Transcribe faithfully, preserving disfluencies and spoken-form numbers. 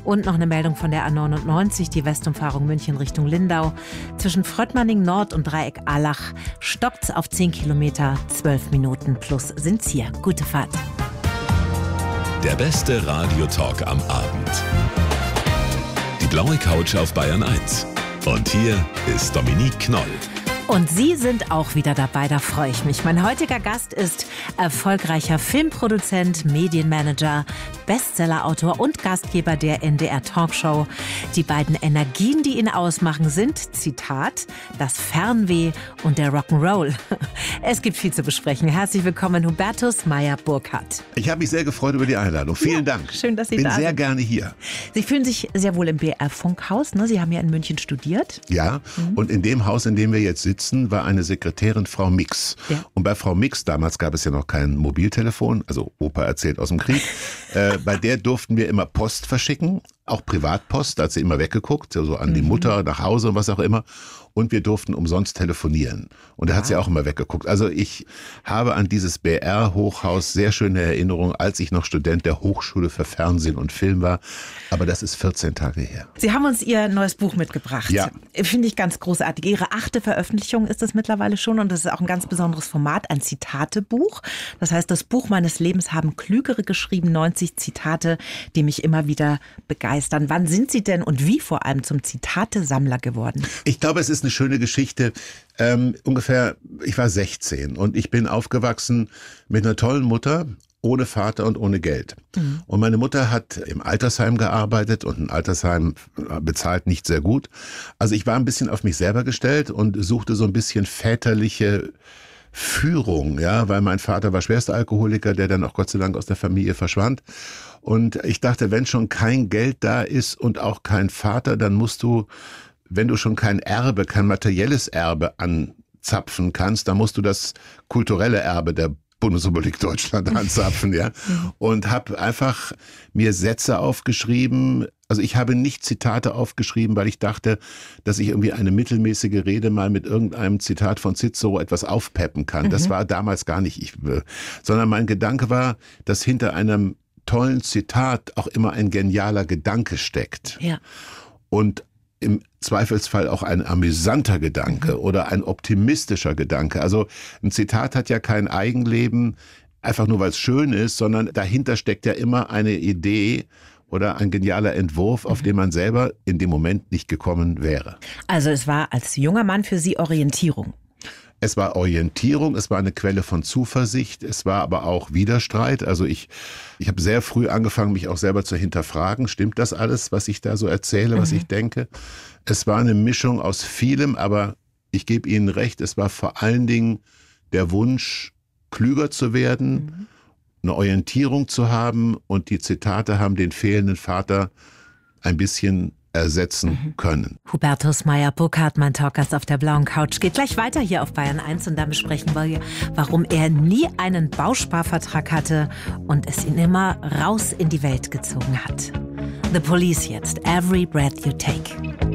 Und noch eine Meldung von der A neunundneunzig, die Westumfahrung München Richtung Lindau. Zwischen Fröttmanning Nord und Dreieck Allach stockt's auf zehn Kilometer, zwölf Minuten plus sind's hier. Gute Fahrt. Der beste Radiotalk am Abend. Die blaue Couch auf Bayern eins. Und hier ist Dominique Knoll. Und Sie sind auch wieder dabei, da freue ich mich. Mein heutiger Gast ist erfolgreicher Filmproduzent, Medienmanager, Bestsellerautor und Gastgeber der N D R-Talkshow. Die beiden Energien, die ihn ausmachen, sind, Zitat, das Fernweh und der Rock'n'Roll. Es gibt viel zu besprechen. Herzlich willkommen, Hubertus Meyer-Burkhardt. Ich habe mich sehr gefreut über die Einladung. Vielen ja, Dank. Schön, dass Sie Bin da sind. Bin sehr gerne hier. Sie fühlen sich sehr wohl im B R-Funkhaus, ne? Sie haben ja in München studiert. Ja, mhm. Und in dem Haus, in dem wir jetzt sitzen, war eine Sekretärin, Frau Mix. Ja. Und bei Frau Mix, damals gab es ja noch kein Mobiltelefon, also Opa erzählt aus dem Krieg, äh, bei der durften wir immer Post verschicken, auch Privatpost, da hat sie immer weggeguckt, so also an die Mutter, nach Hause und was auch immer. Und wir durften umsonst telefonieren. Und da hat sie auch immer weggeguckt. Also ich habe an dieses B R-Hochhaus sehr schöne Erinnerungen, als ich noch Student der Hochschule für Fernsehen und Film war. Aber das ist vierzehn Tage her. Sie haben uns Ihr neues Buch mitgebracht. Ja. Finde ich ganz großartig. Ihre achte Veröffentlichung ist es mittlerweile schon. Und das ist auch ein ganz besonderes Format, ein Zitatebuch. Das heißt, das Buch meines Lebens haben Klügere geschrieben, neunzig Zitate, die mich immer wieder begeistern. Wann sind Sie denn und wie vor allem zum Zitatesammler geworden? Ich glaube, es ist eine schöne Geschichte. Ähm, ungefähr, ich war sechzehn und ich bin aufgewachsen mit einer tollen Mutter, ohne Vater und ohne Geld. Mhm. Und meine Mutter hat im Altersheim gearbeitet und ein Altersheim bezahlt nicht sehr gut. Also ich war ein bisschen auf mich selber gestellt und suchte so ein bisschen väterliche Führung, ja, weil mein Vater war schwerster Alkoholiker, der dann auch Gott sei Dank aus der Familie verschwand. Und ich dachte, wenn schon kein Geld da ist und auch kein Vater, dann musst du, wenn du schon kein Erbe, kein materielles Erbe anzapfen kannst, dann musst du das kulturelle Erbe der Bundesrepublik Deutschland anzapfen, ja. Und habe einfach mir Sätze aufgeschrieben. Also ich habe nicht Zitate aufgeschrieben, weil ich dachte, dass ich irgendwie eine mittelmäßige Rede mal mit irgendeinem Zitat von Cicero etwas aufpeppen kann. Mhm. Das war damals gar nicht ich, sondern mein Gedanke war, dass hinter einem tollen Zitat auch immer ein genialer Gedanke steckt. Ja. Und im Zweifelsfall auch ein amüsanter Gedanke mhm. oder ein optimistischer Gedanke. Also ein Zitat hat ja kein Eigenleben, einfach nur weil es schön ist, sondern dahinter steckt ja immer eine Idee oder ein genialer Entwurf, auf mhm. den man selber in dem Moment nicht gekommen wäre. Also es war als junger Mann für Sie Orientierung. Es war Orientierung, es war eine Quelle von Zuversicht, es war aber auch Widerstreit. Also ich, ich habe sehr früh angefangen, mich auch selber zu hinterfragen. Stimmt das alles, was ich da so erzähle, was mhm. ich denke? Es war eine Mischung aus vielem, aber ich gebe Ihnen recht, es war vor allen Dingen der Wunsch, klüger zu werden, mhm. eine Orientierung zu haben, und die Zitate haben den fehlenden Vater ein bisschen ersetzen mhm. können. Hubertus Meyer-Burkhardt, mein Talkgast auf der blauen Couch, geht gleich weiter hier auf Bayern eins, und dann besprechen wir, warum er nie einen Bausparvertrag hatte und es ihn immer raus in die Welt gezogen hat. The Police jetzt, Every Breath You Take.